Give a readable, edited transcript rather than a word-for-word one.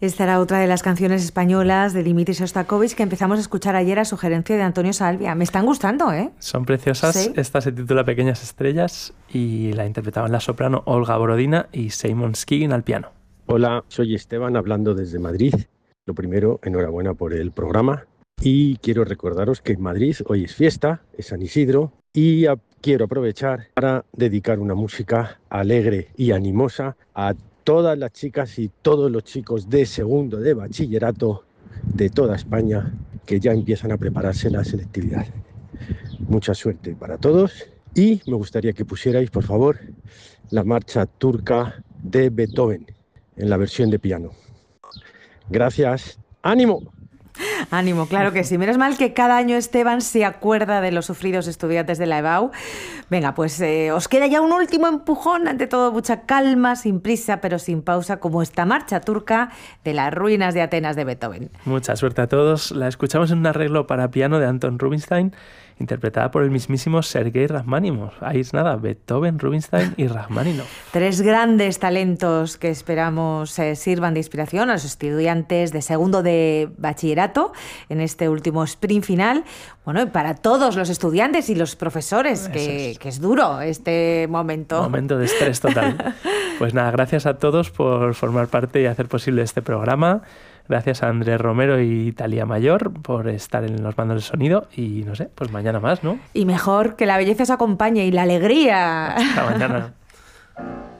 Esta era otra de las canciones españolas de Dimitri Shostakovich que empezamos a escuchar ayer a sugerencia de Antonio Salvia. Me están gustando, ¿eh? Son preciosas. Sí. Esta se titula Pequeñas estrellas y la interpretaban la soprano Olga Borodina y Simon Skigin al piano. Hola, soy Esteban hablando desde Madrid. Lo primero, enhorabuena por el programa y quiero recordaros que en Madrid hoy es fiesta, es San Isidro y quiero aprovechar para dedicar una música alegre y animosa a todas las chicas y todos los chicos de segundo de bachillerato de toda España que ya empiezan a prepararse la selectividad. Mucha suerte para todos y me gustaría que pusierais, por favor, la marcha turca de Beethoven en la versión de piano. Gracias. ¡Ánimo! Ánimo, claro que sí. Menos mal que cada año Esteban se acuerda de los sufridos estudiantes de la EBAU. Venga, pues os queda ya un último empujón. Ante todo, mucha calma, sin prisa, pero sin pausa, como esta marcha turca de las ruinas de Atenas de Beethoven. Mucha suerte a todos. La escuchamos en un arreglo para piano de Anton Rubinstein, interpretada por el mismísimo Sergei Rachmaninoff. Ahí es nada, Beethoven, Rubinstein y Rachmaninoff. 3 grandes talentos que esperamos sirvan de inspiración a los estudiantes de segundo de bachillerato en este último sprint final. Bueno, y para todos los estudiantes y los profesores, que es duro este momento. Momento de estrés total. Pues nada, gracias a todos por formar parte y hacer posible este programa. Gracias a Andrés Romero y Talía Mayor por estar en los mandos de sonido. Y no sé, pues mañana más, ¿no? Y mejor que la belleza os acompañe y la alegría. Hasta mañana.